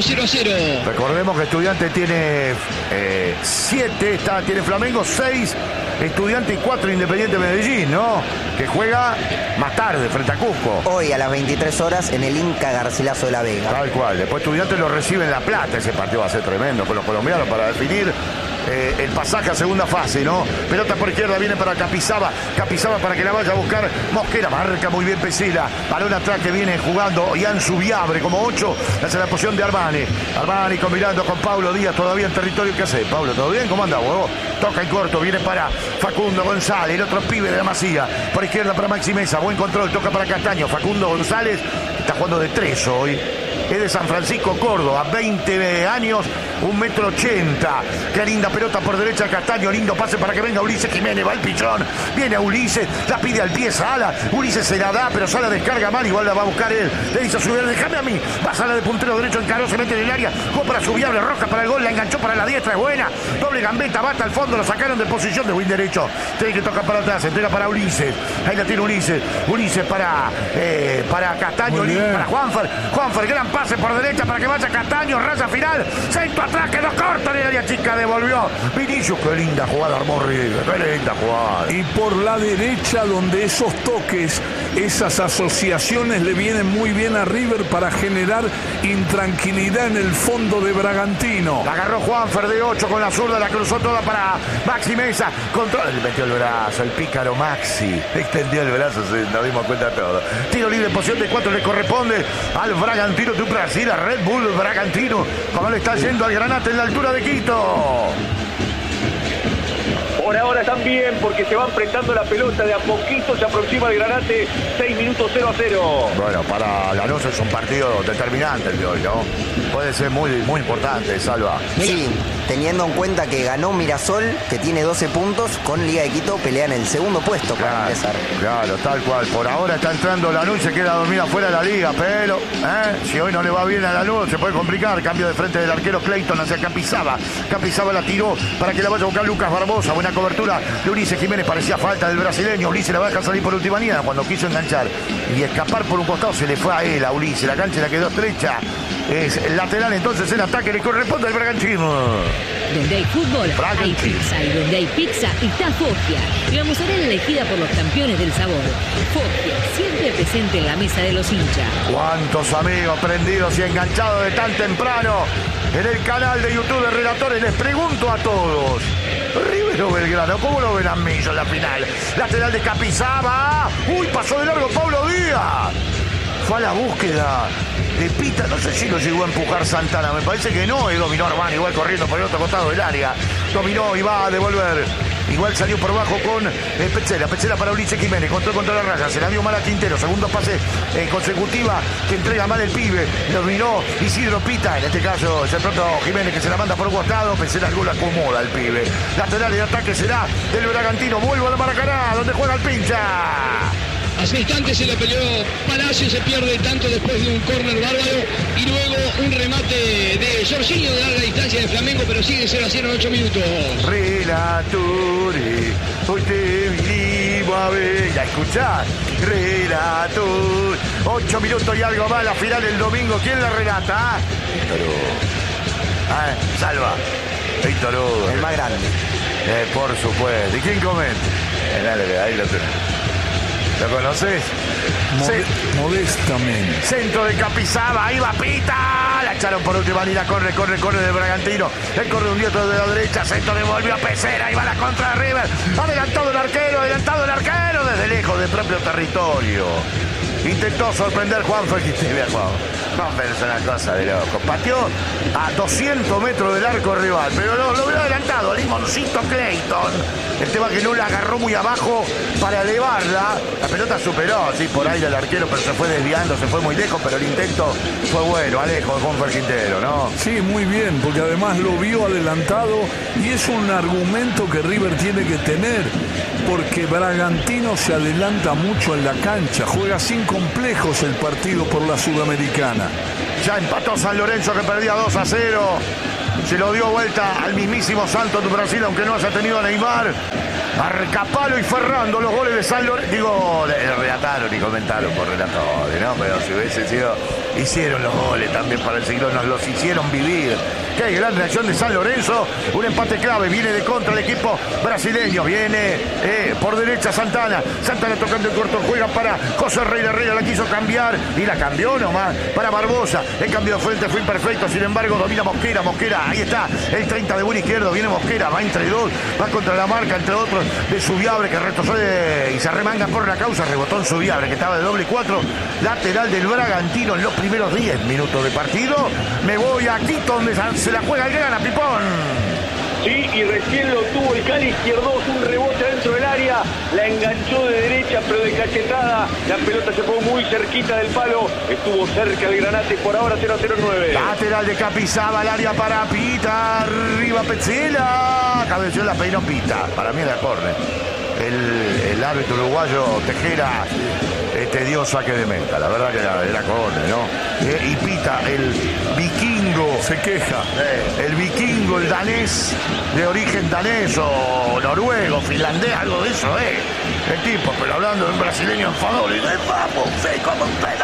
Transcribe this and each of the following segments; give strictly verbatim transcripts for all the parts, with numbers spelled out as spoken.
cero a cero. Recordemos que Estudiante tiene eh, siete, está, tiene Flamengo seis, Estudiante y cuatro Independiente Medellín, ¿no? Que juega más tarde frente a Cusco. Hoy a las veintitrés horas en el Inca Garcilaso de la Vega. Tal cual. Después Estudiante lo recibe en La Plata. Ese partido va a ser tremendo con los colombianos para definir eh, el pasaje a segunda fase, ¿no? Pelota por izquierda, viene para Capizaba. Capizaba para que la vaya a buscar Mosquera. Marca muy bien Pesela. Balón atrás que viene jugando Ian Subiabre como ocho. Hace la posición de Armani. Armani combinando con Paulo Díaz todavía en territorio. ¿Qué hace? Pablo, ¿todo bien? ¿Cómo anda, huevo? Toca en corto. Viene para Facundo González. El otro pibe de la Masía. Por izquierda para Maxi Mesa. Buen control. Toca para Castaño. Facundo González está jugando de tres hoy. Es de San Francisco, Córdoba, veinte años, un metro ochenta. Qué linda pelota por derecha Castaño, lindo pase para que venga Ulises Jiménez, va el pichón, viene Ulises, la pide al pie Sala, Ulises se la da, pero Sala descarga mal, igual la va a buscar él, le dice a Subiable, déjame a mí, va Sala de puntero derecho, encaró, se mete en el área, jugó para Subiable, Roja para el gol, la enganchó para la diestra, es buena, doble gambeta, bata al fondo, lo sacaron de posición de win derecho, tiene que tocar para atrás, entrega para Ulises, ahí la tiene Ulises, Ulises para, eh, para Castaño, para Juanfer, Juanfer, gran pase por derecha para que vaya Castaño, raya final, centro atrás, quedó corto en el área chica, devolvió Vinicius, qué linda jugada armó River, qué linda jugada. Y por la derecha, donde esos toques, esas asociaciones le vienen muy bien a River para generar intranquilidad en el fondo de Bragantino. La agarró Juanfer de ocho con la zurda, la cruzó toda para Maxi Mesa, control, metió el brazo, el pícaro Maxi, extendió el brazo, se, nos dimos cuenta de todo. Tiro libre en posición de cuatro le corresponde al Bragantino de Brasil, a Red Bull Bragantino, como le está yendo al Granate en la altura de Quito. Por ahora están bien porque se va enfrentando la pelota de a poquito, se aproxima el Granate, seis minutos cero a cero. Bueno, para Lanús es un partido determinante el de hoy, ¿no? Puede ser muy, muy importante, Salva. Sí, teniendo en cuenta que ganó Mirasol, que tiene doce puntos, con Liga de Quito pelea en el segundo puesto para Claro, empezar. claro, tal cual. Por ahora está entrando Lanús y se queda dormida fuera de la liga, pero ¿eh? si hoy no le va bien a Lanús se puede complicar. Cambio de frente del arquero Clayton hacia Capizaba. Capizaba la tiró para que la vaya a buscar Lucas Barbosa. Buena cobertura de Ulises Jiménez, parecía falta del brasileño. Ulises la va a dejar salir por última línea cuando quiso enganchar y escapar por un costado, se le fue a él, a Ulises. La cancha la quedó estrecha. Es lateral, entonces el ataque le corresponde al Bragantino. Donde hay fútbol, hay pizza. Y donde hay pizza, está Foggia. Y la mozzarella elegida por los campeones del sabor. Foggia, siempre presente en la mesa de los hinchas. Cuántos amigos prendidos y enganchados de tan temprano en el canal de YouTube de Relatores. Les pregunto a todos, River o Belgrano, ¿cómo lo ven a Millo en la final? Lateral de Capizaba. Uy, pasó de largo Pablo Díaz. Fue a la búsqueda de Pita, no sé si lo llegó a empujar Santana, me parece que no, y dominó Armani, igual corriendo por el otro costado del área, dominó y va a devolver, igual salió por bajo con eh, Petzela, Petzela para Ulises Jiménez, control contra la raya, se la dio mal a Quintero, segundo pase eh, consecutiva que entrega mal el pibe, dominó Isidro Pita, en este caso es el propio Jiménez que se la manda por un costado, Petzela algo la acomoda el pibe, lateral de ataque será del Bragantino, vuelve al Maracaná, donde juega el pincha. Hace instantes se le peleó Palacio, se pierde tanto después de un córner bárbaro y luego un remate de Jorginho de larga distancia de Flamengo, pero sigue cero a cero en ocho minutos. Relatore, hoy te vinimos a ver, ya escuchás, Relator, ocho minutos y algo más, la final del domingo, ¿quién la relata? Víctor Hugo. ¿Eh? Salva, Víctor Hugo. El más grande. Eh, por supuesto, ¿y quién comenta? Eh, dale, ahí lo tenés. ¿Lo conoces? Mod- modestamente. Centro de Capizaba, ahí va Pita. La echaron por última línea, corre, corre, corre del Bragantino. El corre un diestro de la derecha, centro devolvió a Pesera, ahí va la contra de River. Adelantado el arquero, adelantado el arquero desde lejos del propio territorio. Intentó sorprender Juanfer, que te vea Juan. Juanfer es una cosa de loco. Pateó a doscientos metros del arco rival, pero lo, lo vio adelantado, Limoncito Clayton. El tema que no la agarró muy abajo para elevarla. La pelota superó, sí, por ahí el arquero, pero se fue desviando, se fue muy lejos, pero el intento fue bueno, Alejo de Juanfer Quintero, ¿no? Sí, muy bien, porque además lo vio adelantado y es un argumento que River tiene que tener, porque Bragantino se adelanta mucho en la cancha, juega sin complejos el partido por la Sudamericana. Ya empató San Lorenzo, que perdía dos a cero. Se lo dio vuelta al mismísimo Santos de Brasil, aunque no haya tenido a Neymar. Marcapalo y Ferrando, los goles de San Lorenzo. Digo, eh, relataron y comentaron por relatores, ¿no? Pero si hubiese sido, hicieron los goles también para el siglo, nos los hicieron vivir. Qué gran reacción de San Lorenzo, un empate clave, viene de contra el equipo brasileño, viene eh, por derecha Santana, Santana tocando el corto, juega para José Herrera, Herrera la quiso cambiar y la cambió nomás para Barbosa, el cambio de frente fue imperfecto, sin embargo domina Mosquera, Mosquera, ahí está, el treinta de buen izquierdo, viene Mosquera, va entre dos, va contra la marca, entre otros de Subiabre que retrocede de, y se remanga por la causa, rebotó en Subiabre que estaba de doble cuatro, lateral del Bragantino en los primeros diez minutos de partido. Me voy a Quito donde se la juega el gran Pipón. Sí, y recién lo tuvo el Cali Izquierdos, un rebote dentro del área, la enganchó de derecha pero de cachetada, la pelota se fue muy cerquita del palo, estuvo cerca el Granate, por ahora cero a cero nueve. Lateral de Capizaba, al área para Pita, arriba Petzela, cabeció la peinó Pita, para mí era córner. El, el árbitro uruguayo Tejera este dio saque de meta, la verdad que era, era córner, ¿no? Eh, y Pita, el vikingo, se queja. Eh, el vikingo, el danés, de origen danés o noruego, finlandés, algo de eso, ¿eh? El tipo, pero hablando de un brasileño enfadado, le dice, vamos, sí, como usted,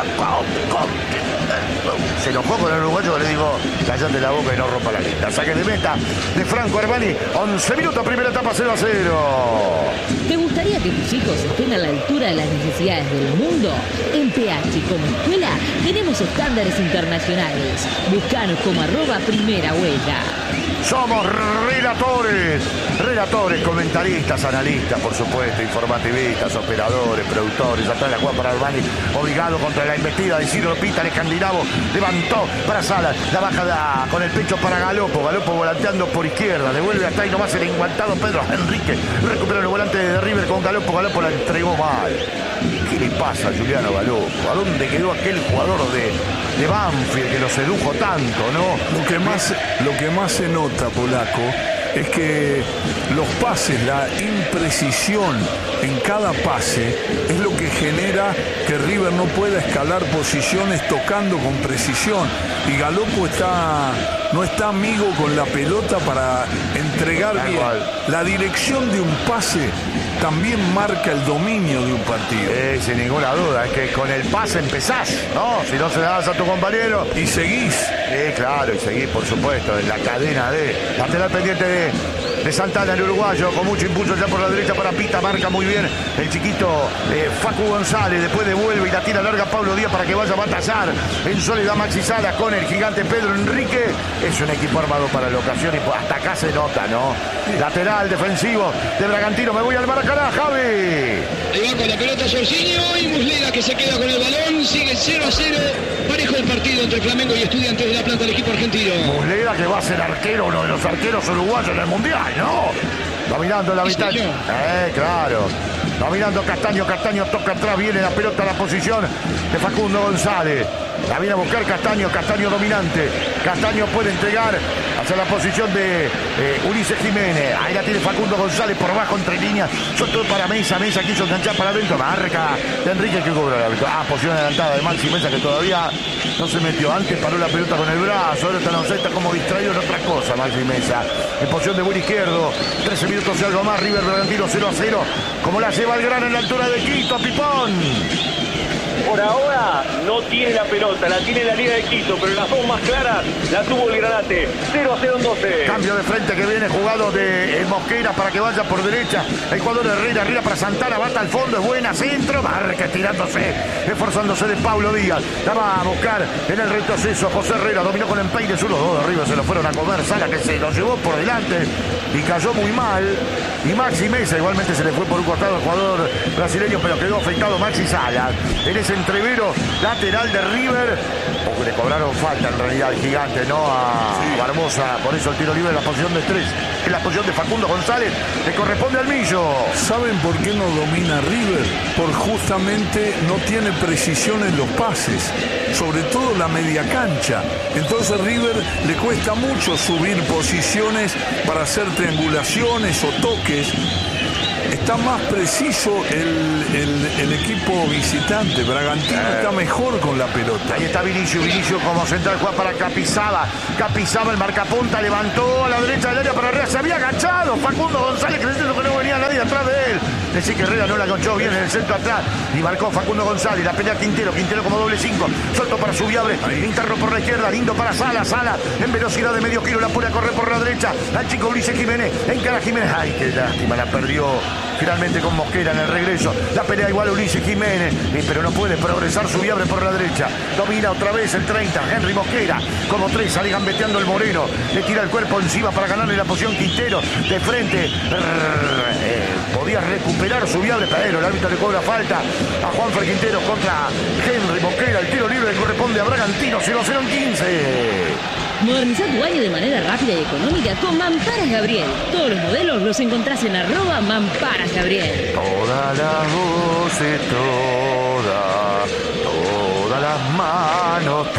se enojó con el uruguayo que le digo, cállate la boca y no rompa la lista. Saque de meta de Franco Armani, once minutos, primera etapa cero a cero. ¿Te gustaría que tus hijos estén a la altura de las necesidades del mundo? En P H como escuela tenemos estándares internacionales. Búscanos como arroba primera huella. Somos relatores, relatores, comentaristas, analistas, por supuesto, informativistas, operadores, productores. Atrás la Juan para Armani, obligado contra la embestida de Ciro Pita, el escandinavo, levantó para Salas, la baja da, con el pecho para Galopo, Galopo volanteando por izquierda, devuelve hasta ahí nomás el enguantado Pedro Enrique, recupera el volante de River con Galopo, Galopo la entregó mal. ¿Qué le pasa a Juliano Galopo? ¿A dónde quedó aquel jugador de, de Banfield que lo sedujo tanto, no? Lo que más, lo que más se nota, Polaco, es que los pases, la imprecisión en cada pase es lo que genera que River no pueda escalar posiciones tocando con precisión. Y Galopo está, no está amigo con la pelota para entregar bien. La dirección de un pase también marca el dominio de un partido. Eh, sin ninguna duda, es que con el pase empezás, ¿no? Si no se la das a tu compañero. Y seguís. Sí, claro, y seguís, por supuesto, en la cadena de lateral pendiente de, de Santana, el uruguayo, con mucho impulso ya por la derecha para Pita, marca muy bien el chiquito eh, Facu González, después devuelve y la tira larga Pablo Díaz para que vaya a batallar en soledad Maxi Salas con el gigante Pedro Enrique. Es un equipo armado para la ocasión y hasta acá se nota, ¿no? Lateral defensivo de Bragantino, me voy al Maracaná, Javi. Ahí va con la pelota Jorginho y Muslera que se queda con el balón, sigue cero a cero, parejo el partido entre Flamengo y Estudiantes de La Plata, el equipo argentino. Muslera que va a ser arquero, uno de los arqueros uruguayos en el Mundial, ¿no? Dominando la mitad. Eh, claro. Dominando Castaño, Castaño toca atrás, viene la pelota a la posición de Facundo González. La viene a buscar Castaño, Castaño dominante. Castaño puede entregar hacia la posición de eh, Ulises Jiménez. Ahí la tiene Facundo González por abajo entre líneas. Sobre todo para Mesa, Mesa quiso enganchar para adentro. Marca de Enrique que cobra la victoria. Ah, posición adelantada de Maxi Mesa que todavía no se metió. Antes paró la pelota con el brazo. Ahora está, no sé, está como distraído en otra cosa Maxi Mesa. En posición de buen izquierdo. trece minutos y algo más. River Bragantino cero a cero. Como la lleva el gran en la altura de Quito, Pipón. Por ahora no tiene la pelota, la tiene la Liga de Quito, pero las dos más claras la tuvo el Granate. cero a cero en doce. Cambio de frente que viene jugado de Mosquera para que vaya por derecha. El jugador de Herrera, arriba para Santana, bata al fondo, es buena, centro, marca tirándose, esforzándose de Pablo Díaz. La va a buscar en el retroceso José Herrera, dominó con empeine, uno dos de arriba, se lo fueron a comer. Sala que se lo llevó por delante y cayó muy mal. Y Maxi Mesa igualmente se le fue por un costado el jugador brasileño, pero quedó afectado Maxi Salas. En ese entrevero lateral de River, porque le cobraron falta en realidad el gigante, ¿no? A sí. Barbosa, por eso el tiro libre en la posición de tres, en la posición de Facundo González, le corresponde al Millo. ¿Saben por qué no domina River? Por justamente no tiene precisión en los pases, sobre todo la media cancha. Entonces River le cuesta mucho subir posiciones para hacer triangulaciones o toques. Está más preciso el, el, el equipo visitante. Bragantino eh. está mejor con la pelota. Ahí está Vinicio, Vinicio como central, juega para Capizaba. Capizaba, el marcapunta, levantó a la derecha del área para arriba. Se había agachado Facundo González, creyendo que no venía nadie atrás Decí que Herrera no la enganchó bien en el centro atrás. Y marcó Facundo González. La pelea Quintero. Quintero como doble cinco. Suelto para Subiabre. Interno por la izquierda. Lindo para Sala. Sala en velocidad de medio kilo. La pone a correr por la derecha. Al chico Ulises Jiménez. Encara Jiménez. Ay, qué lástima. La perdió finalmente con Mosquera en el regreso. La pelea igual a Ulises Jiménez. Eh, pero no puede progresar Subiabre por la derecha. Domina otra vez el treinta. Henry Mosquera. Como tres. Sale gambeteando el Moreno. Le tira el cuerpo encima para ganarle la posición Quintero. De frente. Eh, podía recuperar Subiabre, pero el árbitro le cobra falta a Juanfer Quintero contra Henry Mosquera. El tiro libre le corresponde a Bragantino. cero cero en quince. Moderniza tu baño de manera rápida y económica con Mamparas Gabriel. Todos los modelos los encontrás en arroba Mamparas Gabriel. Todas las voces, todas, todas las manos,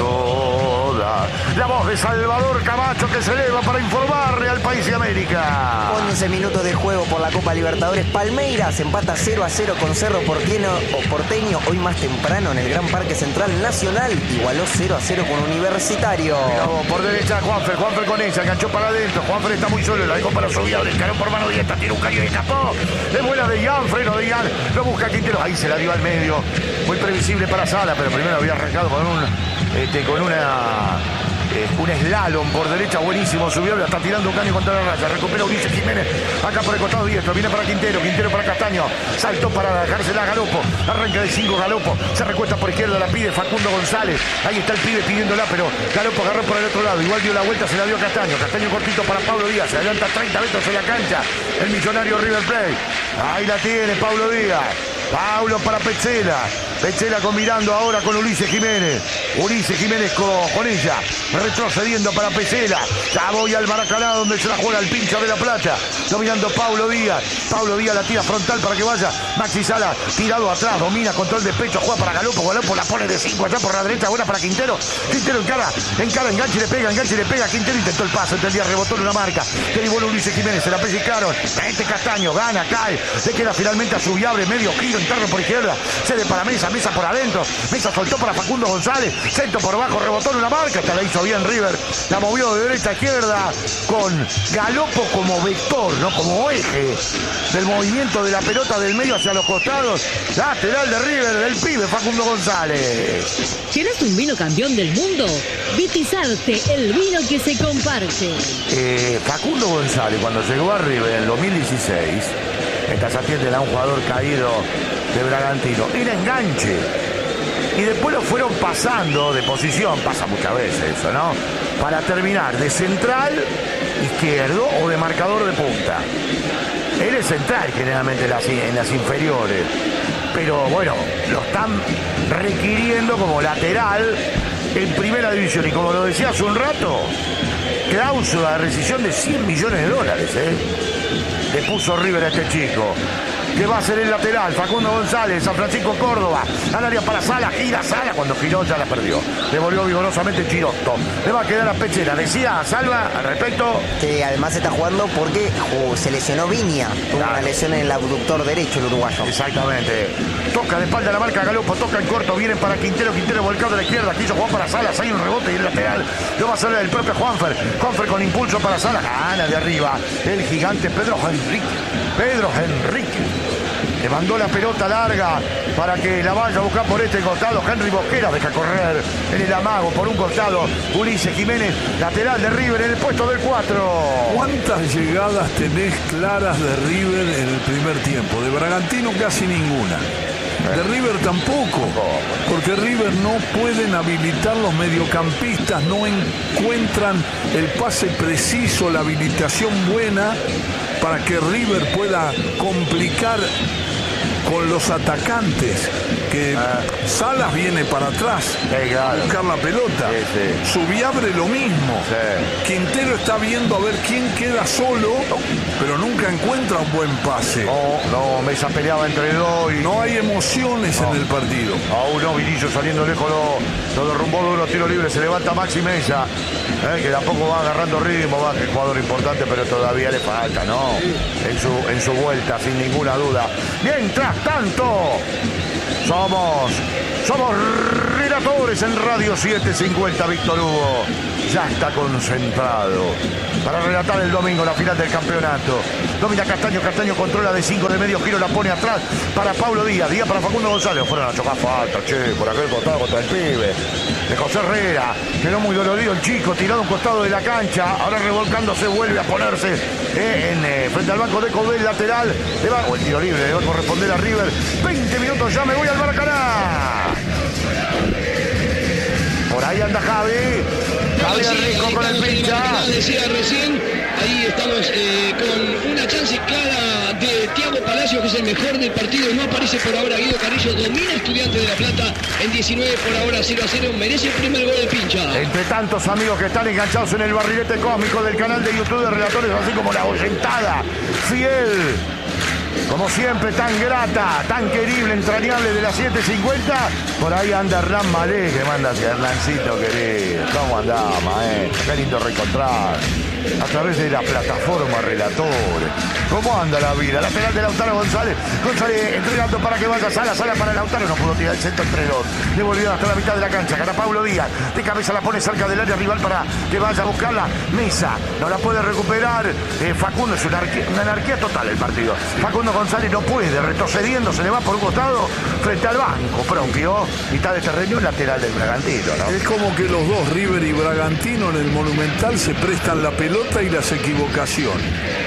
todas. La voz de Salvador Camacho que se eleva para informarle al país de América. once minutos de juego por la Copa Libertadores. Palmeiras empata cero a cero con Cerro Porteño, o Porteño. Hoy más temprano en el Gran Parque Central Nacional igualó cero a cero con Universitario. No, por derecha Juanfer, Juanfer con ella, enganchó para adentro. Juanfer está muy solo, la dejó para Subiabre, escaró por mano directa, tiene un caño y escapó. Es buena de Ian, freno de Ian, lo busca Quintero, ahí se la dio al medio. Muy previsible para Sala, pero primero había arrancado con un este, con una Eh, un slalom por derecha buenísimo, subió, la está tirando un caño contra la raya, recupera Ulises Jiménez, acá por el costado diestro, viene para Quintero, Quintero para Castaño, saltó para dejársela a Galopo, arranca de cinco Galopo, se recuesta por izquierda, la pide Facundo González, ahí está el pibe pidiéndola, pero Galopo agarró por el otro lado, igual dio la vuelta, se la dio a Castaño, Castaño cortito para Pablo Díaz, se adelanta treinta metros en la cancha, el millonario River Plate, ahí la tiene Pablo Díaz, Paulo para Petzela, Petzela combinando ahora con Ulises Jiménez, Ulises Jiménez con, con ella, retrocediendo para Petzela, ya voy al Maracaná donde se la juega el pincha de La Plata, dominando Paulo Díaz, Paulo Díaz la tira frontal para que vaya Maxi Sala, tirado atrás, domina, control de pecho, juega para Galopo, Galopo la pone de cinco allá por la derecha, buena para Quintero, Quintero encara, encara, enganche y le pega, enganche y le pega, Quintero intentó el pase, entendía, rebotó en una marca, derivó Ulises Jiménez, se la pellizcaron, este Castaño, gana, cae, le queda finalmente a Subiabre, medio giro, interno por izquierda, cede para Mesa, Mesa por adentro, Mesa soltó para Facundo González, centro por abajo, rebotó en una marca, esta la hizo bien River, la movió de derecha a izquierda, con Galopo como vector, no como eje del movimiento de la pelota del medio hacia los costados, lateral de River, del pibe Facundo González. ¿Quieres un vino campeón del mundo? Vitizarte, el vino que se comparte. Eh, Facundo González, cuando llegó a River en dos mil dieciséis, estás atiende a un jugador caído de Bragantino, era enganche. Y después lo fueron pasando de posición, pasa muchas veces eso, ¿no? Para terminar de central, izquierdo o de marcador de punta. Él es central generalmente en las, en las inferiores. Pero bueno, lo están requiriendo como lateral en primera división. Y como lo decía hace un rato, cláusula de rescisión de cien millones de dólares, ¿eh? Le puso River a este chico. Que va a ser el lateral, Facundo González, San Francisco Córdoba, al área para Sala, gira Sala, cuando giró ya la perdió, devolvió vigorosamente Chirotto, le va a quedar a Petzela, decía Salva al respecto. Que además está jugando porque oh, se lesionó Viña, tuvo claro. una lesión en el abductor derecho el uruguayo. Exactamente, toca de espalda la marca Galopo, toca en corto, vienen para Quintero, Quintero volcado a la izquierda, quiso jugar para Salas, hay un rebote y el lateral, lo va a hacer el propio Juanfer, Juanfer con impulso para Salas, gana de arriba, el gigante Pedro Henrique, Pedro Henrique. Le mandó la pelota larga para que la vaya a buscar por este costado. Henry Mosquera deja correr en el amago por un costado. Ulises Jiménez, lateral de River en el puesto del cuatro. ¿Cuántas llegadas tenés claras de River en el primer tiempo? De Bragantino casi ninguna. De River tampoco, porque River no pueden habilitar los mediocampistas, no encuentran el pase preciso, la habilitación buena para que River pueda complicar con los atacantes, que ah. Salas viene para atrás sí, claro. a buscar la pelota, sí, sí. Subiabre lo mismo, sí. Quintero está viendo a ver quién queda solo, pero nunca encuentra un buen pase. No, no, Mesa peleaba entre dos y... No hay emociones no. en el partido. Aún no, Vinillo saliendo lejos, lo, lo derrumbó de unos tiros libres, se levanta Maxi Mesa, eh, que tampoco va agarrando ritmo, va, que es jugador importante, pero todavía le falta, ¿no? En su, en su vuelta, sin ninguna duda. Mientras tanto, somos, somos relatores en Radio setecientos cincuenta, Víctor Hugo. ya está concentrado para relatar el domingo la final del campeonato. Domina Castaño, Castaño controla de cinco de medio giro, la pone atrás para Pablo Díaz, Díaz para Facundo González. Fueron a chocar falta, che, por aquel costado contra el pibe de José Herrera. Quedó muy dolorido el chico, tirado a un costado de la cancha. Ahora revolcándose, vuelve a ponerse eh, en, eh, frente al banco de Cobel, lateral. Le va, o el tiro libre, le va a corresponder a River. veinte minutos ya, me voy al Maracaná. Por ahí anda Javi. Javi Sí, Rico ahí con el estamos en pincha. Maracaná, decía recién, ahí estamos eh, con una chance clara de Thiago Palacio, que es el mejor del partido. No aparece por ahora Guido Carrillo, domina Estudiantes de La Plata en diecinueve por ahora, cero a cero, merece el primer gol del pincha. Entre tantos amigos que están enganchados en el barrilete cósmico del canal de YouTube de Relatores, así como la oyentada fiel, como siempre, tan grata, tan querible, entrañable de las siete cincuenta. Por ahí anda Hernán Malé, que manda hacia Hernancito querido. ¿Cómo andás, maestro? Qué lindo reencontrar a través de la plataforma Relatores. ¿Cómo anda la vida? Lateral de Lautaro González. González entregando para que vaya Sala. Sala para Lautaro. No pudo tirar el centro entre dos. Le volvió hasta la mitad de la cancha. Gana Pablo Díaz. De cabeza la pone cerca del área rival para que vaya a buscarla. Mesa. No la puede recuperar. Eh, Facundo es una anarquía, una anarquía total el partido. Facundo González no puede. Retrocediendo. Se le va por un costado frente al banco propio. Mitad de terreno lateral del Bragantino, ¿no? Es como que los dos, River y Bragantino, en el Monumental se prestan la pelota y las equivocaciones.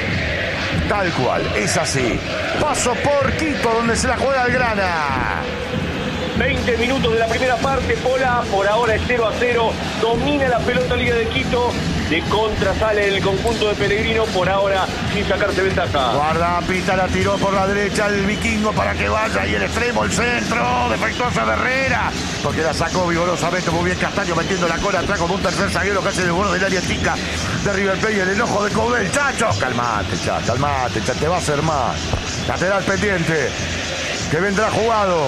Tal cual, es así. Paso por Quito, donde se la juega el Grana. veinte minutos de la primera parte, Pola, por ahora es cero a cero, domina la pelota Liga de Quito, de contra sale el conjunto de Pellegrino, por ahora sin sacarse ventaja. Guarda, Pita la tiró por la derecha el vikingo para que vaya, y el extremo, el centro, defectuosa de Herrera, porque la sacó vigorosamente, muy bien Castaño metiendo la cola atrás como un tercer zaguero que hace el borde del área chica de River Plate, el enojo de Cobel. Chacho, calmate, chacho, calmate, chacho, te va a hacer más. Lateral pendiente, que vendrá jugado.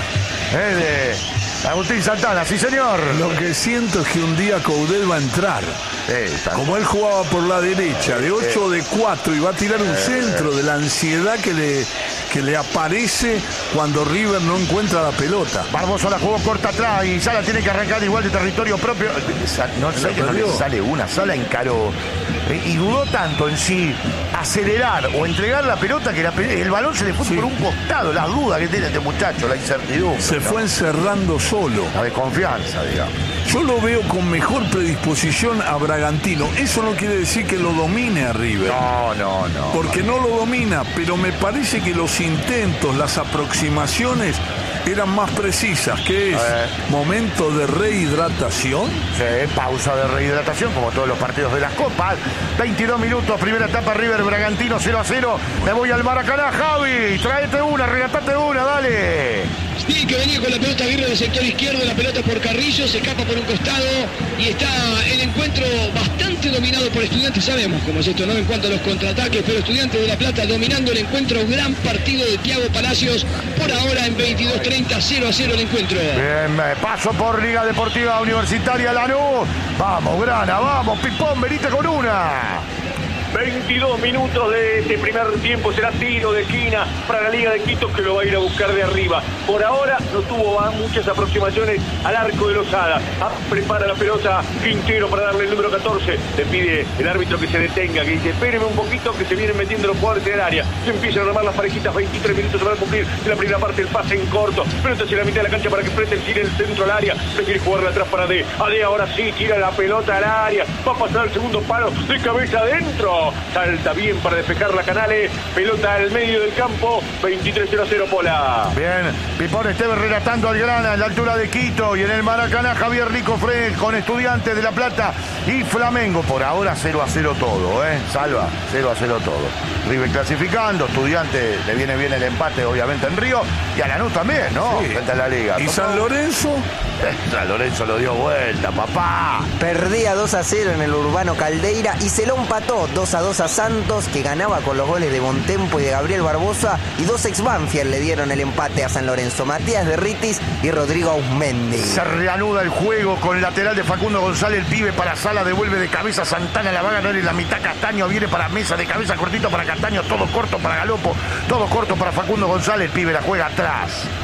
Es de Agustín Santana, sí señor. Lo que siento es que un día Coudet va a entrar. Eh, Como él jugaba por la derecha, de ocho o de cuatro, y va a tirar un centro de la ansiedad que le, que le aparece cuando River no encuentra la pelota. Barbosa la jugó corta atrás y Sala tiene que arrancar igual de territorio propio. No sé que no le sale una. Sala encaró eh, y dudó tanto en sí acelerar o entregar la pelota que la, el balón se le fue sí. por un costado. Las dudas que tiene este muchacho, la incertidumbre. Se ¿no? fue encerrando solo. La desconfianza, digamos. Yo lo veo con mejor predisposición a Bragantino. Eso no quiere decir que lo domine a River. No, no, no. Porque no lo domina, pero me parece que los intentos, las aproximaciones eran más precisas. ¿Qué es? Eh. ¿Momento de rehidratación? Sí, pausa de rehidratación, como todos los partidos de las copas. veintidós minutos, primera etapa, River Bragantino cero a cero. Me voy al Maracaná, Javi. Tráete una, relatate una, dale. Sí, que venía con la pelota Aguirre del sector izquierdo, la pelota por Carrillo, se escapa por un costado y está el encuentro bastante dominado por Estudiantes. Sabemos cómo es esto, ¿no? En cuanto a los contraataques, pero Estudiantes de La Plata dominando el encuentro. Gran partido de Thiago Palacios, por ahora en veintidós treinta, cero a cero el encuentro. Bien, paso por Liga Deportiva Universitaria Lanús. Vamos, Grana, vamos, Pipón, venite con una. veintidós minutos de este primer tiempo, será tiro de esquina para la Liga de Quito, que lo va a ir a buscar de arriba. Por ahora no tuvo muchas aproximaciones al arco de Lozada. Ah, prepara la pelota Quintero para darle el número catorce. Le pide el árbitro que se detenga, que dice, espéreme un poquito que se vienen metiendo los jugadores del área. Se empiezan a armar las parejitas, veintitrés minutos se van a cumplir en la primera parte, el pase en corto. Pelota hacia la mitad de la cancha para que preste el gire el centro al área. Le quiere jugarle atrás para D. A D ahora sí, tira la pelota al área. Va a pasar el segundo palo de cabeza adentro. Salta bien para despejar la Canales. Pelota al medio del campo. veintitrés cero a cero, Pola. Bien, Pipón Esteves relatando al Grana en la altura de Quito. Y en el Maracaná, Javier Rico Fred con Estudiantes de La Plata y Flamengo. Por ahora cero a cero todo, ¿eh? Salva, cero a cero todo. River clasificando. Estudiantes le viene bien el empate, obviamente, en Río. Y a Lanús también, ¿no? Sí. Frente a la Liga. ¿Y San Lorenzo? San Lorenzo lo dio vuelta, papá. Perdía dos a cero en el Urbano Caldeira y se lo empató dos a dos a Santos, que ganaba con los goles de Bontempo y de Gabriel Barbosa, y dos ex Banfield le dieron el empate a San Lorenzo, Matías Derritis y Rodrigo Ausmendi. Se reanuda el juego con el lateral de Facundo González, el pibe para Sala, devuelve de cabeza Santana, la va a ganar en la mitad Castaño, viene para Mesa, de cabeza cortito para Castaño, todo corto para Galopo, todo corto para Facundo González, el pibe la juega atrás.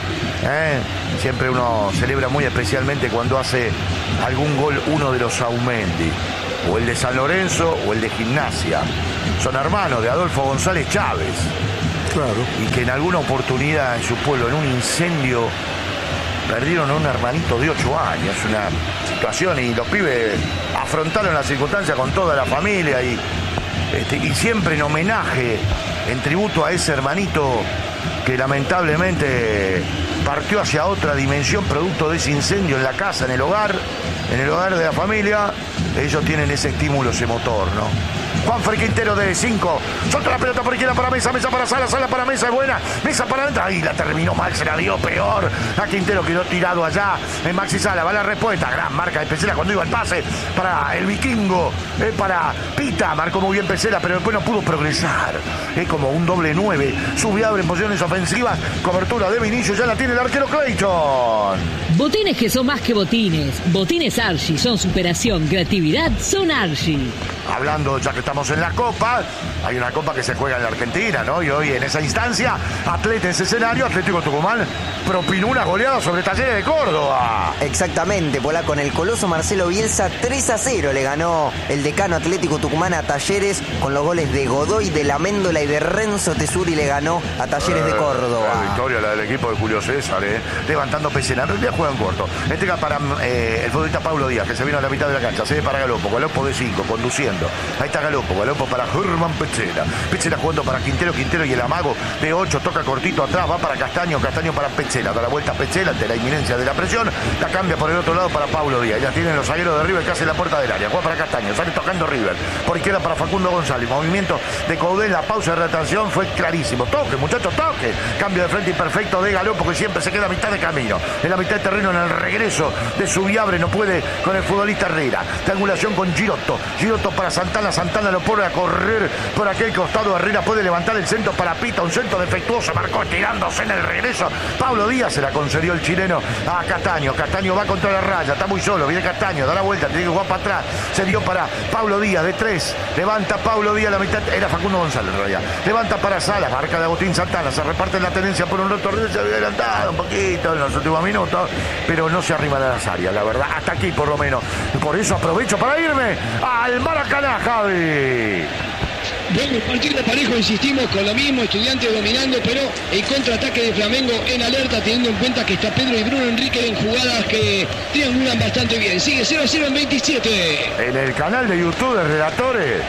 ¿eh? Siempre uno celebra muy especialmente cuando hace algún gol uno de los Aumendi, o el de San Lorenzo o el de Gimnasia. Son hermanos de Adolfo González Chávez. Claro. Y que en alguna oportunidad en su pueblo, en un incendio, perdieron a un hermanito de ocho años. Una situación, y los pibes afrontaron la circunstancia con toda la familia y, este, y siempre en homenaje, en tributo a ese hermanito que lamentablemente partió hacia otra dimensión producto de ese incendio en la casa, en el hogar, en el hogar de la familia. Ellos tienen ese estímulo, ese motor, ¿no? Juanfer Quintero de cinco, solta la pelota por izquierda para Mesa, Mesa para Sala, Sala para Mesa, es buena, Mesa para adentro, ahí la terminó mal, se la dio peor, a Quintero quedó tirado allá, en Maxi Sala, va la respuesta, gran marca de Pesela cuando iba el pase para el vikingo, eh, para Pita, marcó muy bien Pesela, pero después no pudo progresar, es eh, como un doble nueve, Subiabre en posiciones ofensivas, cobertura de Vinicius, ya la tiene el arquero Clayton. Botines que son más que botines, botines Archie, son superación, creatividad, son Archie. Hablando, ya que estamos en la Copa, hay una Copa que se juega en la Argentina, ¿no? Y hoy en esa instancia, Atleta en ese escenario, Atlético Tucumán propinó una goleada sobre Talleres de Córdoba. Exactamente, Pola, con el coloso Marcelo Bielsa, tres a cero le ganó el decano Atlético Tucumán a Talleres, con los goles de Godoy, de La Méndola y de Renzo Tesuri le ganó a Talleres eh, de Córdoba. La victoria, la del equipo de Julio César, eh, levantando Pesela. En realidad juegan corto. Este es para eh, el futbolista Pablo Díaz, que se vino a la mitad de la cancha, se ve para Galopo, Galopo de cinco, conduciendo. Ahí está Galopo, Galopo para Germán Pesela. Pesela jugando para Quintero, Quintero y el amago de ocho, toca cortito atrás, va para Castaño, Castaño para Pesela, da la vuelta a Pesela ante la inminencia de la presión, la cambia por el otro lado para Pablo Díaz. Ya tienen los zagueros de River casi en la puerta del área, juega para Castaño, sale tocando River, por izquierda para Facundo González, movimiento de Coudet, la pausa de retracción fue clarísimo, toque muchachos, toque, cambio de frente imperfecto de Galopo que siempre se queda a mitad de camino, en la mitad de terreno en el regreso de Subiabre, no puede con el futbolista Herrera, triangulación con Girotto, Girotto para Santana, Santana lo pone a correr por aquel costado, Herrera puede levantar el centro para Pita, un centro defectuoso, marcó tirándose en el regreso, Pablo Díaz se la concedió el chileno a Castaño, Castaño va contra la raya, está muy solo, viene Castaño, da la vuelta, tiene que jugar para atrás, se dio para Pablo Díaz de tres, levanta Pablo Díaz la mitad, era Facundo González en realidad, levanta para Salas, marca de Agustín Santana, se reparte la tendencia por un rato, River se había adelantado un poquito en los últimos minutos, pero no se arrima a las áreas, la verdad, hasta aquí por lo menos, por eso aprovecho para irme al Maracaná, Javi. Bueno, el partido parejo, insistimos, con lo mismo, Estudiantes dominando, pero el contraataque de Flamengo en alerta, teniendo en cuenta que está Pedro y Bruno Enrique en jugadas que triangulan bastante bien. Sigue cero a cero en veintisiete. En el canal de YouTube de Relatores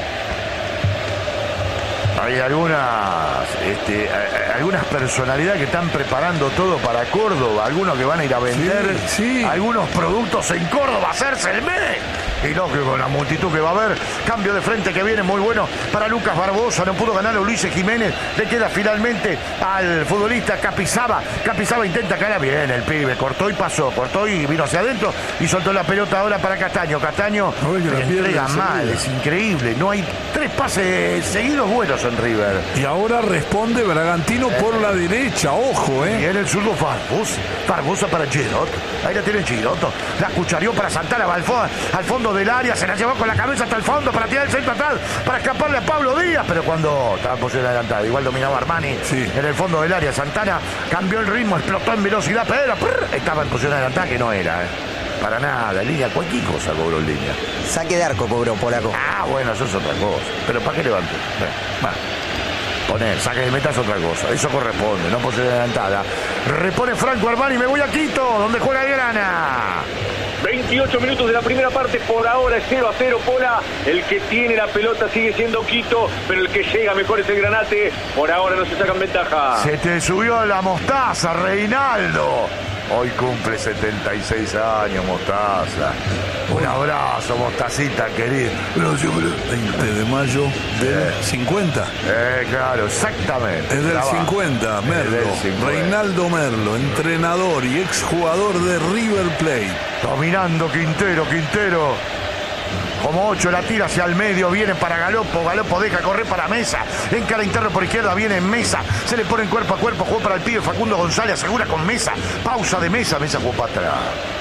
hay algunas, este, algunas personalidades que están preparando todo para Córdoba, algunos que van a ir a vender sí, sí. algunos productos en Córdoba, hacerse el mes. Y lógico, con la multitud que va a haber, cambio de frente que viene muy bueno para Lucas Barbosa, no pudo ganar a Ulises Jiménez, le queda finalmente al futbolista Capizaba, Capizaba intenta caer bien el pibe, cortó y pasó, cortó y vino hacia adentro y soltó la pelota ahora para Castaño, Castaño Oye, le entrega mal, es increíble, no hay tres pases seguidos buenos en River. Y ahora responde Bragantino eh. por la derecha, ojo, eh. Y en el zurdo Barbosa, Barbosa para Girotto, ahí la tiene Girotto, la cucharió para Santana, va al, fo- al fondo del área, se la llevó con la cabeza hasta el fondo para tirar el centro atrás, para escaparle a Pablo Díaz, pero cuando estaba en posición adelantada, igual dominaba Armani sí. en el fondo del área, Santana cambió el ritmo, explotó en velocidad, pero prr, estaba en posición adelantada que no era, eh. Para nada, en línea, cualquier cosa cobró en línea. Saque de arco cobró Polaco. Ah, bueno, eso es otra cosa, pero ¿para qué levantó? Bueno. Poner, saque de meta es otra cosa, eso corresponde, no posición adelantada. Repone Franco Armani, me voy a Quito, donde juega Grana. veintiocho minutos de la primera parte, por ahora es cero a cero, Pola. El que tiene la pelota sigue siendo Quito, pero el que llega mejor es el Granate. Por ahora no se sacan ventaja. Se te subió la mostaza, Reinaldo. Hoy cumple setenta y seis años, Mostaza. Un abrazo, Mostacita, querido. veinte de mayo del eh. cincuenta. Eh, claro, exactamente. Es del Traba. cincuenta, Merlo. Del cincuenta. Reinaldo Merlo, entrenador y exjugador de River Plate. Dominando Quintero, Quintero. Como ocho, la tira hacia el medio, viene para Galopo, Galopo deja correr para Mesa, en cara interno por izquierda, viene Mesa, se le pone cuerpo a cuerpo, jugó para el pibe Facundo González, asegura con Mesa, pausa de Mesa, Mesa jugó para atrás.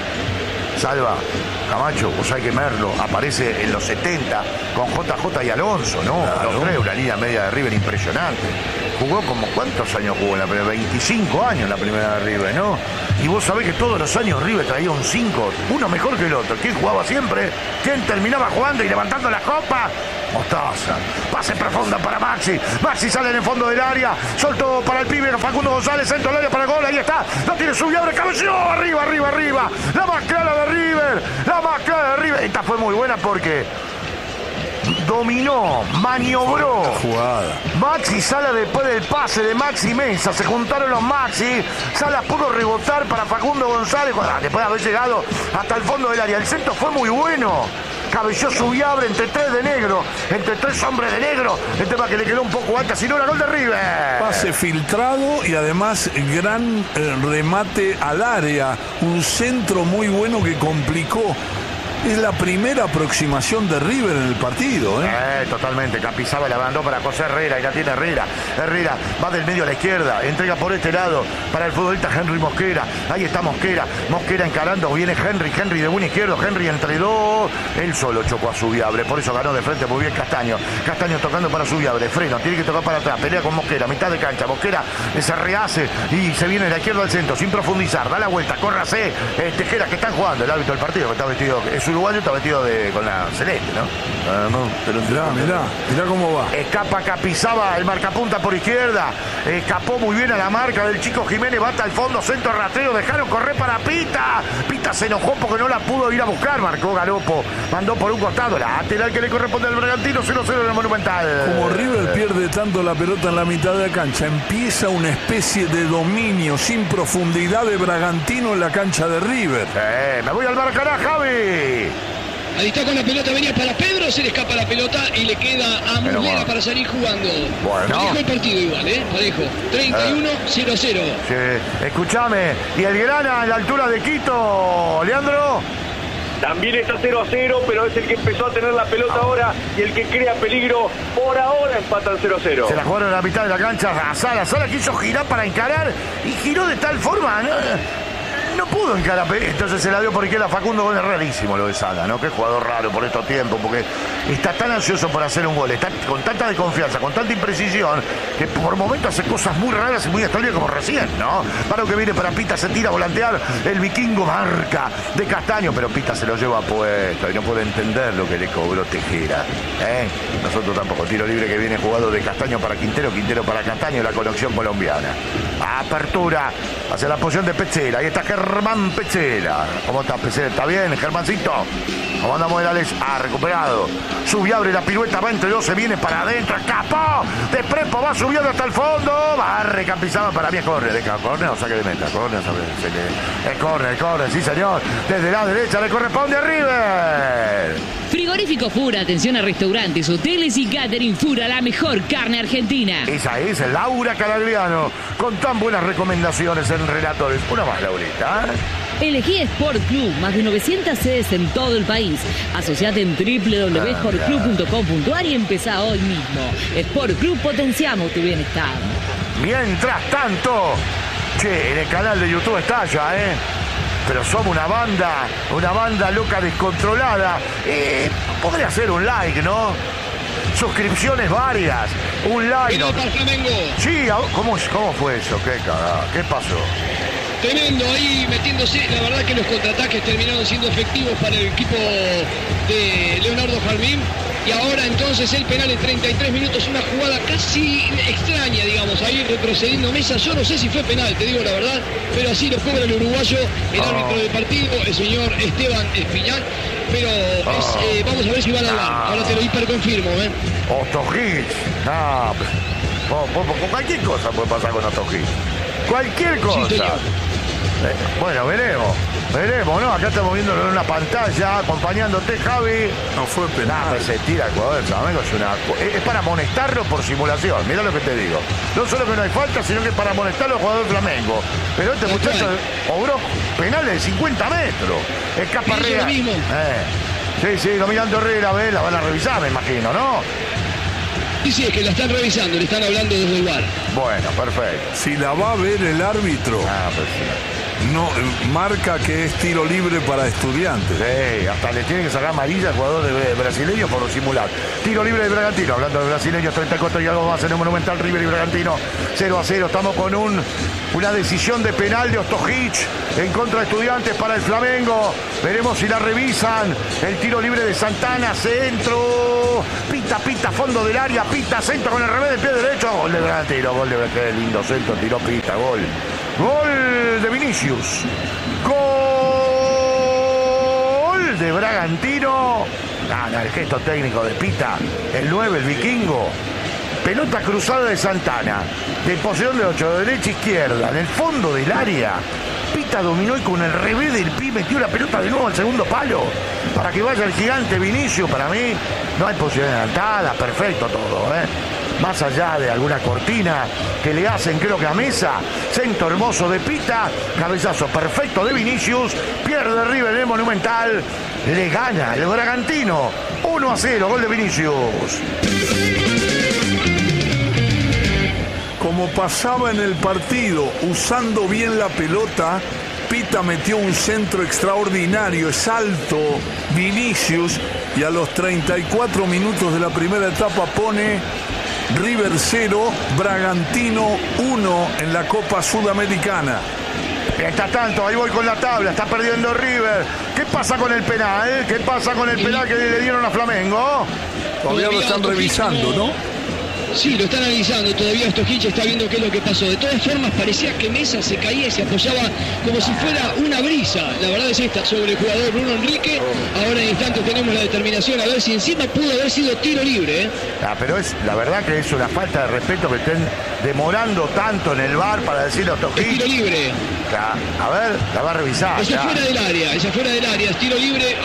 Salva, Camacho, vos sabés que Merlo aparece en los setenta con J J y Alonso, ¿no? Claro. Los tres, una línea media de River impresionante. jugó como, ¿cuántos años jugó en la primera? veinticinco años en la primera de River, ¿no? Y vos sabés que todos los años River traía un cinco, uno mejor que el otro. ¿Quién jugaba siempre? ¿Quién terminaba jugando y levantando la copa? Mostaza. Pase profunda para Maxi. Maxi sale en el fondo del área. Soltó para el pibe Facundo González. Centro del área para el gol. Ahí está. La tiene subió. Abre cabeció. Arriba, arriba, arriba. La más clara de River. La más clara de River. Esta fue muy buena porque dominó, maniobró. Jugada. Maxi Sala después del pase de Maxi Mesa. Se juntaron los Maxi. Sala pudo rebotar para Facundo González. Después de haber llegado hasta el fondo del área. El centro fue muy bueno. Cabelló Subiabre entre tres de negro, entre tres hombres de negro. El tema que le quedó un poco alta, si no era gol de River. Pase filtrado y además gran eh, remate al área. Un centro muy bueno que complicó. Es la primera aproximación de River en el partido, ¿eh? Eh, totalmente. Capizaba la mandó para José Herrera y la tiene Herrera. Herrera va del medio a la izquierda, entrega por este lado para el futbolista Henry Mosquera. Ahí está Mosquera. Mosquera encarando, viene Henry. Henry de buen izquierdo. Henry entre dos. Él solo chocó a Subiabre. Por eso ganó de frente muy bien Castaño. Castaño tocando para Subiabre. Freno, tiene que tocar para atrás. Pelea con Mosquera, mitad de cancha. Mosquera se rehace y se viene de la izquierda al centro sin profundizar. Da la vuelta, córrase. Eh, Tejera que están jugando. El árbitro del partido que está vestido. Es uruguayo, está vestido de, con la celeste, ¿no? Ah, no, pero mirá, mirá, mirá cómo va. Escapa Capizaba, el marcapunta por izquierda. Escapó muy bien a la marca del Chico Jiménez. Bata al fondo, centro rastreo. Dejaron correr para Pita. Pita se enojó porque no la pudo ir a buscar. Marcó Galopo. Mandó por un costado. Lateral que le corresponde al Bragantino. cero cero en el Monumental. Como River pierde tanto la pelota en la mitad de la cancha, empieza una especie de dominio sin profundidad de Bragantino en la cancha de River. Eh, me voy al Maracaná, Javi. Ahí está con la pelota, venía para Pedro, se le escapa la pelota y le queda a Pero Muslera bueno. para salir jugando. Bueno. Parejo el partido igual, ¿eh? Parejo. treinta y uno a cero a cero. Sí, escúchame. Y el Grana a la altura de Quito, Leandro. También está cero a cero, pero es el que empezó a tener la pelota ahora y el que crea peligro. Por ahora empatan cero a cero. Se la jugaron en la mitad de la cancha a Sala. Sala quiso girar para encarar y giró de tal forma, ¿no? No pudo encarar, entonces se la dio por izquierda Facundo. Gol es rarísimo lo de Sala, ¿no? Qué jugador raro por estos tiempos, porque está tan ansioso por hacer un gol, está con tanta desconfianza, con tanta imprecisión, que por momentos hace cosas muy raras y muy extrañas como recién, ¿no? Para lo que viene para Pita, se tira a volantear, el vikingo marca de Castaño, pero Pita se lo lleva puesto y no puede entender lo que le cobró Tejera, ¿eh? Nosotros tampoco. Tiro libre que viene jugado de Castaño para Quintero, Quintero para Castaño, la conexión colombiana. Apertura hacia la posición de Pechela. Ahí está Germán Pechela. ¿Cómo está Pechela? ¿Está bien, Germancito? ¿Cómo anda Morales? Ha recuperado. Subiabre la pirueta, va entre dos, se viene para adentro. Escapó. De Prepo va subiendo hasta el fondo. Barre Capizaba, para mí es córner. ¿De córner o saque de meta? Córner, es córner, córner, sí señor. Desde la derecha le corresponde a River. Frigorífico Fura, atención a restaurantes, hoteles y catering. Fura, la mejor carne argentina. Esa es Laura Calagliano, con tan buenas recomendaciones en Relatores. Una más, Laurita, ¿eh? Elegí Sport Club, más de novecientas sedes en todo el país. Asociate en doble u doble u doble u punto sport club punto com punto a r y empezá hoy mismo. Sport Club, potenciamos tu bienestar. Mientras tanto, che, en el canal de YouTube está ya, ¿eh? Pero somos una banda, una banda loca descontrolada. Eh, podría ser un like, ¿no? Suscripciones varias, un like. Penal para Flamengo. Sí, ¿cómo, cómo fue eso? ¿Qué cagada? ¿Qué pasó? Tremendo ahí metiéndose. La verdad que los contraataques terminaron siendo efectivos para el equipo de Leonardo Jarmín. Y ahora entonces el penal en treinta y tres minutos, una jugada casi extraña, digamos, ahí retrocediendo Mesa. Yo no sé si fue penal, te digo la verdad, pero así lo cobra el uruguayo, el oh. árbitro del partido, el señor Esteban Espiñán. Pero es, oh. eh, vamos a ver si van a hablar. Ah. Ahora te lo hiperconfirmo, ¿eh? Ostojic. No, con cualquier cosa puede pasar con Ostojic. Cualquier cosa. Sí, Eh, bueno, veremos, veremos, ¿no? Acá estamos viendo en una pantalla, acompañándote, Javi. No fue penal. Nah, pero se tira el jugador del Flamengo, es, una, es para amonestarlo por simulación, mirá lo que te digo. No solo que no hay falta, sino que es para amonestarlo al jugador del Flamengo. Pero este Tal muchacho cual. obró penales de cincuenta metros. Escapa Hizo Herrera. lo mismo. Eh, sí, sí, dominando Herrera, ¿ves? La van a revisar, me imagino, ¿no? Sí, sí, es que la están revisando, le están hablando desde el bar. Bueno, perfecto. Si la va a ver el árbitro, Ah, pues sí. No, marca que es tiro libre para Estudiantes. Sí, hasta le tiene que sacar amarilla al jugador de brasileño por simular. Tiro libre de Bragantino, hablando de brasileños, treinta y cuatro y algo más en el Monumental. River y Bragantino, cero a cero. Estamos con un, una decisión de penal de Ostojic en contra de Estudiantes para el Flamengo. Veremos si la revisan. El tiro libre de Santana, centro. Pita, pita, fondo del área, pita, centro con el revés del pie derecho. Gol de Bragantino, gol de Bragantino. Qué lindo centro, tiró pita, gol. Gol de Vinicius. Gol de Bragantino. Ah, no, el gesto técnico de Pita. El nueve, el vikingo. Pelota cruzada de Santana. De posición de ocho, de derecha a izquierda. En el fondo del área. Pita dominó y con el revés del pie metió la pelota de nuevo al segundo palo. Para que vaya el gigante Vinicius. Para mí no hay posición adelantada. Perfecto todo, ¿eh? Más allá de alguna cortina que le hacen, creo que a Mesa. Centro hermoso de Pita. Cabezazo perfecto de Vinicius. Pierde River en el Monumental. Le gana el Bragantino. uno a cero, gol de Vinicius. Como pasaba en el partido, usando bien la pelota, Pita metió un centro extraordinario, es alto Vinicius, y a los treinta y cuatro minutos de la primera etapa pone River cero, Bragantino uno en la Copa Sudamericana. Mientras tanto, ahí voy con la tabla, está perdiendo River. ¿Qué pasa con el penal? ¿Qué pasa con el penal que le dieron a Flamengo? Todavía lo están revisando, ¿no? Sí, lo están analizando, todavía Ostojic está viendo qué es lo que pasó. De todas formas, parecía que Mesa se caía y se apoyaba como si fuera una brisa. La verdad es esta, sobre el jugador Bruno Enrique. Ahora en instantes tenemos la determinación, a ver si encima pudo haber sido tiro libre, ¿eh? Ah, pero es la verdad que es una falta de respeto que estén demorando tanto en el V A R para decirle a Ostojic. Tiro libre. Ya, a ver, la va a revisar. Esa fuera del área, esa fuera del área. Es tiro libre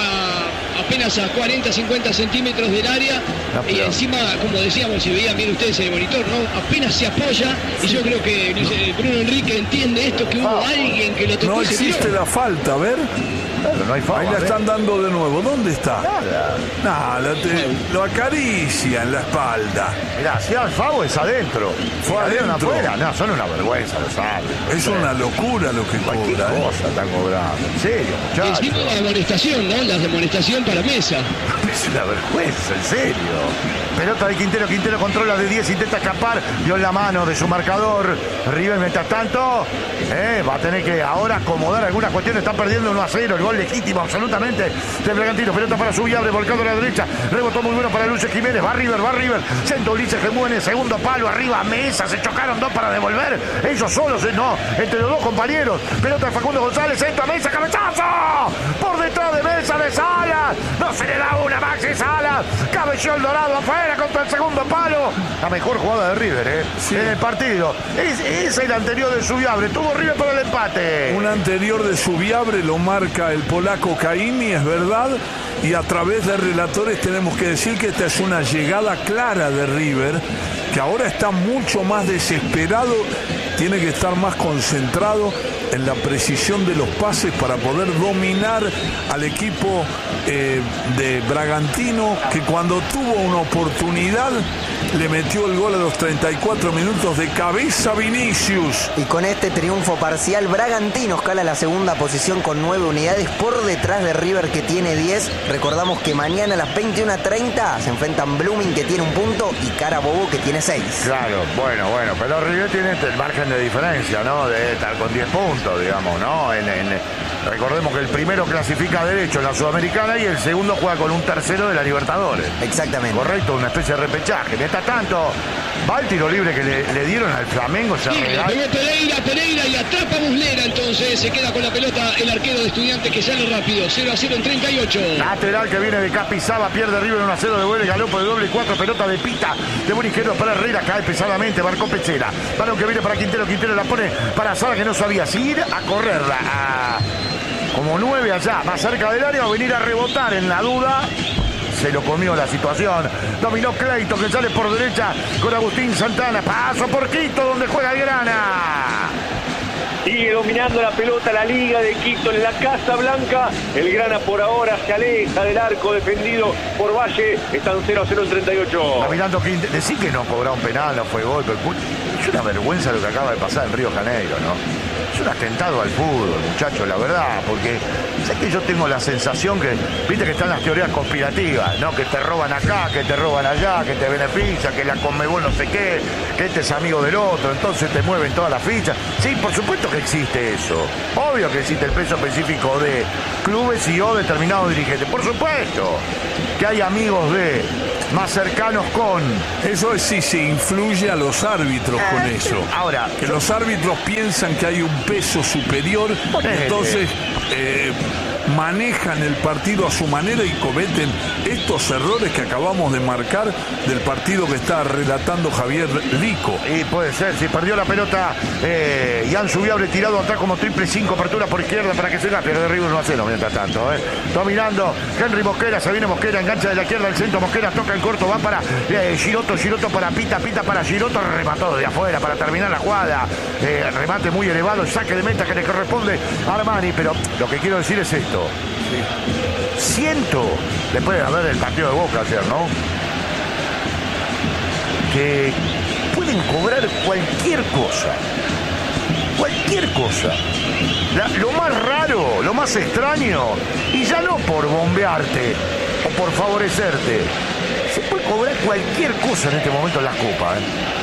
a apenas a cuarenta, cincuenta centímetros del área. No, pero... Y encima, como decíamos, si veían bien ustedes en el monitor, ¿no? Apenas se apoya. Y yo creo que no. Bruno Enrique entiende esto, que hubo ah, alguien que lo tocó. No y se existe tiró. la falta, a ver. Claro, no hay falta. Ahí la están dando de nuevo. ¿Dónde está? Nada. Nada, te, lo acaricia en la espalda. Mirá, si al Favo es adentro. Fue adentro. Afuera. No, son una vergüenza los árbitros. Es una locura lo que Cualquier cobra. ¿eh? cosa están cobrando. En serio, Y muchachos. encima la amonestación, ¿no? La amonestación para Mesa. Es una vergüenza, en serio. Pelota de Quintero, Quintero controla de diez, intenta escapar, dio en la mano de su marcador. River, mientras tanto, eh, va a tener que ahora acomodar algunas cuestiones. Está perdiendo uno a cero, el gol legítimo absolutamente de Bragantino. Pelota para su Viabre, volcado a la derecha. Rebotó muy bueno para Ulises Jiménez. Va River, va River. Centro Ulises Jiménez, segundo palo, arriba Mesa. Se chocaron dos para devolver. Ellos solos, eh, no, entre los dos compañeros. Pelota de Facundo González, centro a Mesa, cabezazo. Por detrás de Mesa de Salas. No se le da una, Maxi Salas. Cabeció el Dorado afuera contra el segundo palo. La mejor jugada de River, ¿eh? Sí. En el partido. Es, es el anterior de Subiabre. Tuvo River para el empate. Un anterior de Subiabre lo marca el polaco Caimi, es verdad. Y a través de relatores tenemos que decir que esta es una llegada clara de River, que ahora está mucho más desesperado. Tiene que estar más concentrado en la precisión de los pases para poder dominar al equipo eh, de Bragantino, que cuando tuvo una oportunidad le metió el gol a los treinta y cuatro minutos de cabeza Vinicius. Y con este triunfo parcial, Bragantino escala la segunda posición con nueve unidades por detrás de River, que tiene diez. Recordamos que mañana a las veintiuna treinta se enfrentan Blooming, que tiene un punto, y Carabobo, que tiene seis. Claro, bueno, bueno, pero River tiene el margen de diferencia, ¿no? De estar con diez puntos, digamos, ¿no? En, en, recordemos que el primero clasifica derecho en la Sudamericana y el segundo juega con un tercero de la Libertadores. Exactamente. Correcto, una especie de repechaje. Mientras tanto, va el tiro libre que le, le dieron al Flamengo. Se Sí, le pegó Pereira, Pereira y atrapa a Muslera, entonces se queda con la pelota el arquero de Estudiantes, que sale rápido. cero a cero en treinta y ocho. Lateral que viene de Capizaba, pierde River uno a cero, devuelve Galopo de doble y cuatro, pelota de Pita, de buen izquierdo para Herrera, cae pesadamente, marcó Pechera. Balón que viene para Quintero, Quintero la pone para Sara, que no sabía si ir a correrla a como nueve allá, más cerca del área, o venir a rebotar en la duda. Se lo comió la situación. Dominó Cleito, que sale por derecha con Agustín Santana. Paso por Quito, donde juega el Grana. Sigue dominando la pelota la Liga de Quito en la Casa Blanca. El Grana por ahora se aleja del arco defendido por Valle. Están cero a cero en treinta y ocho. Está mirando que decir que no cobraron penal, no fue gol, pero es una vergüenza lo que acaba de pasar en Río Janeiro, ¿no? Es un atentado al fútbol, muchachos, la verdad, porque sé que yo tengo la sensación que, viste que están las teorías conspirativas, ¿no? Que te roban acá, que te roban allá, que te beneficia, que la Conmebol no sé qué, que este es amigo del otro, entonces te mueven todas las fichas. Sí, por supuesto que existe eso. Obvio que existe el peso específico de clubes y o determinados dirigentes. Por supuesto que hay amigos de, más cercanos con. Eso es si se influye a los árbitros con Eh, eso. ahora, que yo- los árbitros piensan que hay un peso superior, Ponele. entonces eh, manejan el partido a su manera y cometen estos errores que acabamos de marcar del partido que está relatando Javier Lico. Y puede ser, si perdió la pelota, eh, Ian Subiable tirado atrás como triple cinco, apertura por izquierda para que se gane, pierde River uno a cero mientras tanto. Eh. Dominando Henry Mosquera, se viene Mosquera, engancha de la izquierda al centro, Mosquera toca en corto, va para eh, Giroto, Giroto para Pita, Pita para Giroto, remató de afuera para terminar la jugada. Eh, remate muy elevado, saque de meta que le corresponde a Armani, pero lo que quiero decir es esto. Siento, después de haber el partido de Boca ayer, ¿no? Que pueden cobrar cualquier cosa. Cualquier cosa. La- lo más raro, lo más extraño, y ya no por bombearte o por favorecerte, se puede cobrar cualquier cosa en este momento en las copas. ¿eh?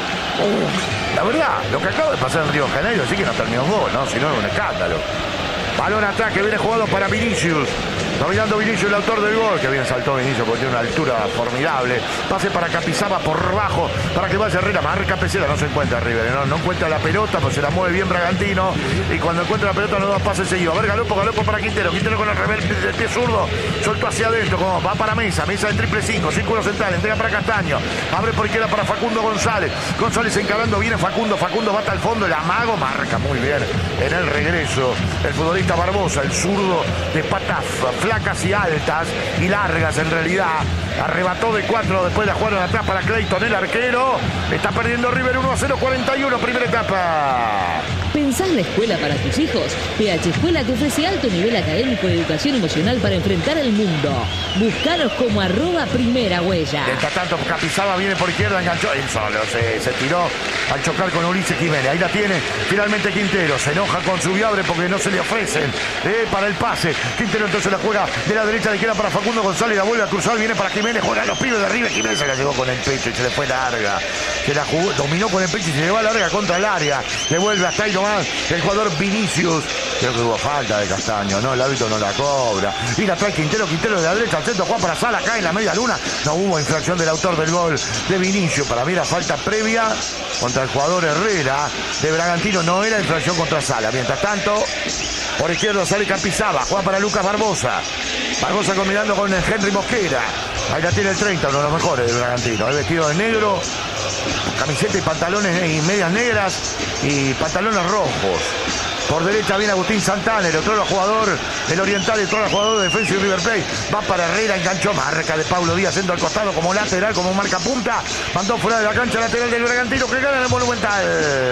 Uh, la verdad, lo que acaba de pasar en Río de Janeiro, sí que no terminó en gol, ¿no? Si no, era un escándalo. Balón atrás que viene jugado para Vinicius. Dominando Vinicius, el autor del gol. Que bien saltó Vinicius porque tiene una altura formidable. Pase para Capizaba por bajo para que vaya Herrera. Marca Pesela, no se encuentra River. No, no encuentra la pelota, pues se la mueve bien Bragantino. Y cuando encuentra la pelota, no da pases seguidos. A ver, Galopo, Galopo para Quintero. Quintero con el revés del pie zurdo. Soltó hacia adentro. Como va para Mesa. Mesa de triple cinco. Círculo central. Entrega para Castaño. Abre por izquierda para Facundo González. González encarando. Viene Facundo. Facundo va hasta el fondo. El amago marca muy bien en el regreso. El futbolista Barbosa, el zurdo de patas flacas y altas y largas en realidad. Arrebató de cuatro, después la jugaron atrás para Clayton, el arquero. Está perdiendo River uno a cero, cuarenta y uno, primera etapa. ¿Pensás la escuela para tus hijos? P H Escuela te ofrece alto nivel académico de educación emocional para enfrentar el mundo. Búscanos como arroba primera huella. Mientras tanto, Capizaba viene por izquierda, enganchó. Él solo se, se tiró al chocar con Ulises Jiménez. Ahí la tiene finalmente Quintero. Se enoja con Subiabre porque no se le ofrecen eh, para el pase. Quintero entonces la juega de la derecha de izquierda para Facundo González. La vuelve a cruzar, viene para Jiménez. Juega a los pibes de River. Jiménez se la llevó con el pecho y se le fue larga. Se la jugó, dominó con el pecho y se llevó a larga contra el área. Le vuelve hasta ahí nomás el jugador Vinicius. Creo que hubo falta de Castaño, ¿no? El hábito no la cobra. Y la trae Quintero, Quintero de la derecha al centro, Juan para Sala, cae en la media luna. No hubo infracción del autor del gol de Vinicius. Para mí la falta previa contra el jugador Herrera de Bragantino no era infracción contra Sala. Mientras tanto, por izquierda sale Capizaba, juega para Lucas Barbosa. Barbosa combinando con Henry Mosquera. Ahí la tiene el treinta, uno de los mejores del Bragantino. El vestido de negro, camiseta y pantalones y medias negras y pantalones rojos. Por derecha viene Agustín Santana, el otro jugador del Oriental, el otro jugador de Defensa y River Plate. Va para Herrera, enganchó, marca de Pablo Díaz, centro al costado como lateral, como marca punta. Mandó fuera de la cancha lateral del Bragantino que gana en el Monumental.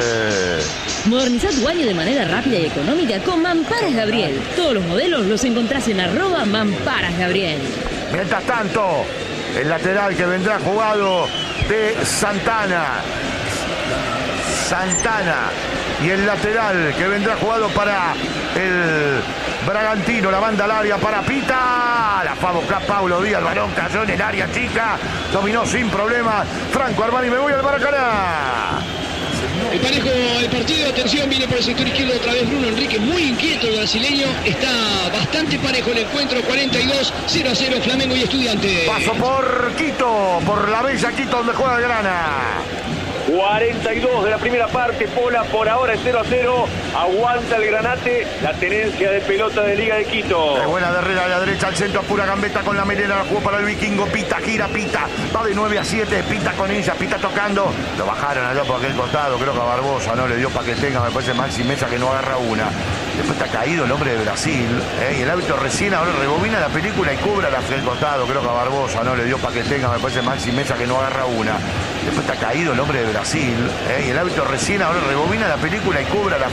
Moderniza tu baño de manera rápida y económica con Mamparas Gabriel. Todos los modelos los encontrás en arroba Mamparas Gabriel. Mientras tanto, el lateral que vendrá jugado de Santana. Santana. Y el lateral que vendrá jugado para el Bragantino, la banda al área para Pita. La fue a buscar Pablo Díaz, el balón cayó en el área chica. Dominó sin problema Franco Armani, me voy al Maracaná. El parejo del partido, atención, viene por el sector izquierdo otra vez Bruno Enrique, muy inquieto el brasileño, está bastante parejo el encuentro, cuarenta y dos, cero a cero, Flamengo y Estudiantes. Paso por Quito, por la bella Quito donde juega el Grana. cuarenta y dos de la primera parte, Pola por ahora es cero a cero, aguanta el Granate, la tenencia de pelota de Liga de Quito. De buena de Herrera a la derecha, al centro, pura gambeta con la melena, la jugó para el vikingo, Pita, gira, Pita, va de nueve a siete, Pita con ella, Pita tocando, lo bajaron allá por aquel costado, creo que a Barbosa, ¿no? Le dio para que tenga, me parece Maxi Mesa que no agarra una. Después está caído el hombre de Brasil, ¿eh? Y el árbitro recién ahora rebobina la película y cobra la aquel costado, creo que a Barbosa, ¿no? Le dio para que tenga, me parece Maxi Mesa que no agarra una. Después está caído el hombre de Brasil, ¿eh? Y el árbitro recién ahora rebobina la película y cobra la